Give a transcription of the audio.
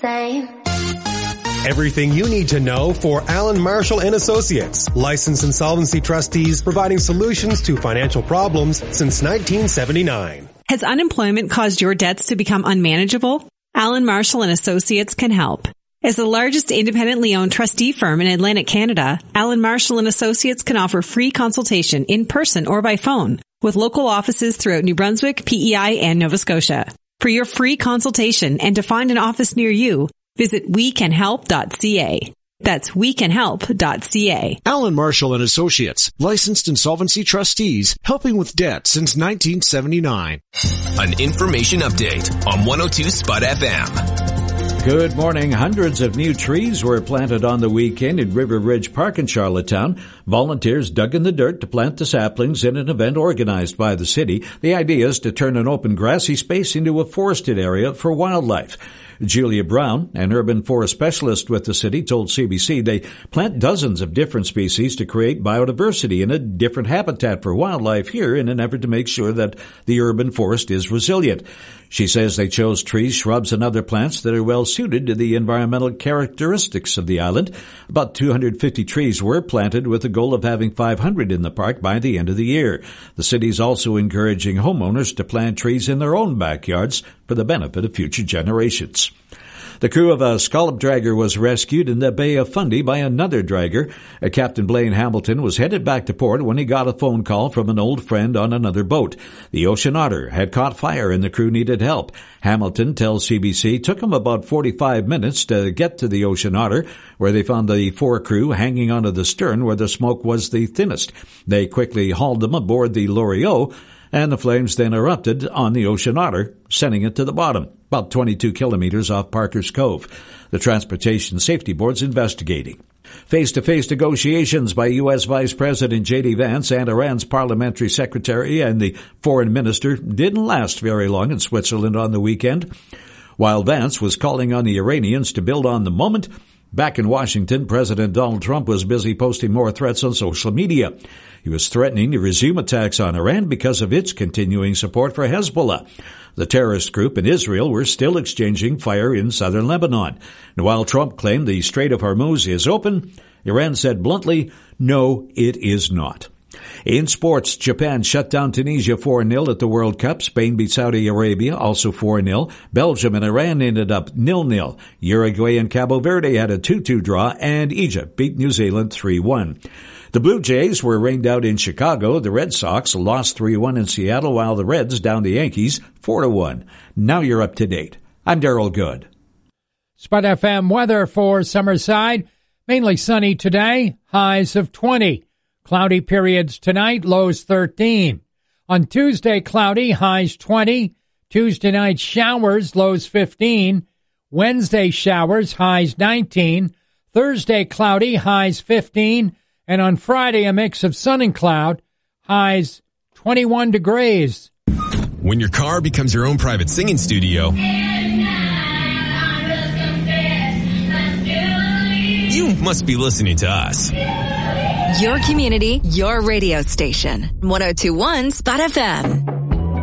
say. Everything you need to know for Alan Marshall and Associates, licensed insolvency trustees providing solutions to financial problems since 1979. Has unemployment caused your debts to become unmanageable? Alan Marshall and Associates can help. As the largest independently owned trustee firm in Atlantic Canada, Alan Marshall and Associates can offer free consultation in person or by phone with local offices throughout New Brunswick, PEI, and Nova Scotia. For your free consultation and to find an office near you, visit wecanhelp.ca. That's wecanhelp.ca. Alan Marshall and Associates, licensed insolvency trustees, helping with debt since 1979. An information update on 102 Spot FM. Good morning. Hundreds of new trees were planted on the weekend in River Ridge Park in Charlottetown. Volunteers dug in the dirt to plant the saplings in an event organized by the city. The idea is to turn an open grassy space into a forested area for wildlife. Julia Brown, an urban forest specialist with the city, told CBC they plant dozens of different species to create biodiversity in a different habitat for wildlife here in an effort to make sure that the urban forest is resilient. She says they chose trees, shrubs, and other plants that are well suited to the environmental characteristics of the island. About 250 trees were planted with the goal of having 500 in the park by the end of the year. The city is also encouraging homeowners to plant trees in their own backyards for the benefit of future generations. The crew of a scallop dragger was rescued in the Bay of Fundy by another dragger. Captain Blaine Hamilton was headed back to port when he got a phone call from an old friend on another boat. The Ocean Otter had caught fire and the crew needed help. Hamilton tells CBC it took him about 45 minutes to get to the Ocean Otter, where they found the four crew hanging onto the stern where the smoke was the thinnest. They quickly hauled them aboard the Loriot, and the flames then erupted on the Ocean Otter, sending it to the bottom, about 22 kilometers off Parker's Cove. The Transportation Safety Board's investigating. Face-to-face negotiations by U.S. Vice President J.D. Vance and Iran's parliamentary secretary and the foreign minister didn't last very long in Switzerland on the weekend. While Vance was calling on the Iranians to build on the moment, back in Washington, President Donald Trump was busy posting more threats on social media. He was threatening to resume attacks on Iran because of its continuing support for Hezbollah. The terrorist group and Israel were still exchanging fire in southern Lebanon. And while Trump claimed the Strait of Hormuz is open, Iran said bluntly, no, it is not. In sports, Japan shut down Tunisia 4-0 at the World Cup. Spain beat Saudi Arabia, also 4-0. Belgium and Iran ended up 0-0. Uruguay and Cabo Verde had a 2-2 draw, and Egypt beat New Zealand 3-1. The Blue Jays were rained out in Chicago. The Red Sox lost 3-1 in Seattle, while the Reds downed the Yankees 4-1. Now you're up to date. I'm Darrell Good. Spot FM weather for Summerside. Mainly sunny today, highs of 20. Cloudy periods tonight, lows 13. On Tuesday, cloudy, highs 20. Tuesday night, showers, lows 15. Wednesday, showers, highs 19. Thursday, cloudy, highs 15. And on Friday, a mix of sun and cloud, highs 21 degrees. When your car becomes your own private singing studio, you must be listening to us. Your community, your radio station. 102.1 Spot FM.